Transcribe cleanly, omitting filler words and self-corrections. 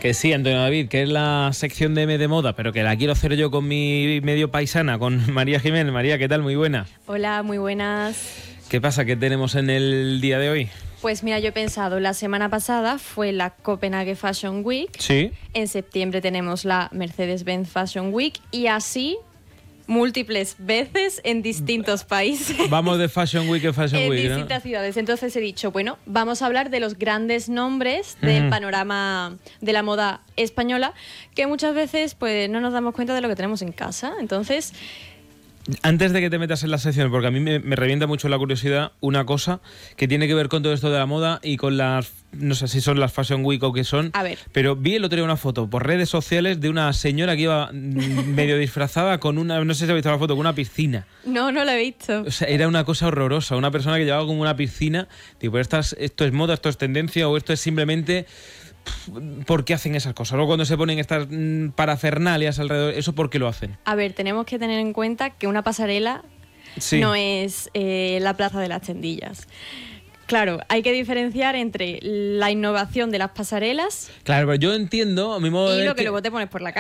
Que sí, Antonio David, que es la sección de M de moda, pero que la quiero hacer yo con mi medio paisana, con María Jiménez. María, ¿qué tal? Muy buena. Hola, muy buenas. ¿Qué pasa? ¿Qué tenemos en el día de hoy? Pues mira, yo he pensado, la semana pasada fue la Copenhague Fashion Week. Sí. En septiembre tenemos la Mercedes-Benz Fashion Week y así múltiples veces en distintos países. Vamos de Fashion Week en Fashion en Week, ¿no? distintas ciudades. Entonces he dicho, bueno, vamos a hablar de los grandes nombres del panorama de la moda española, que muchas veces pues no nos damos cuenta de lo que tenemos en casa. Entonces, antes de que te metas en la sección, porque a mí me revienta mucho la curiosidad, una cosa que tiene que ver con todo esto de la moda y con las, no sé si son las Fashion Week o qué son, a ver, pero vi el otro día una foto por redes sociales de una señora que iba medio disfrazada con una, no sé si habéis visto la foto, con una piscina. no la he visto. O sea, era una cosa horrorosa, una persona que llevaba como una piscina. Digo, pero esto es moda, esto es tendencia o esto es simplemente... ¿Por qué hacen esas cosas? Luego cuando se ponen estas parafernalias alrededor, ¿eso por qué lo hacen? A ver, tenemos que tener en cuenta que una pasarela Sí. no es la Plaza de las Tendillas. Claro, hay que diferenciar entre la innovación de las pasarelas Claro, pero yo entiendo, a mi modo de y ver lo que luego te pones por la calle.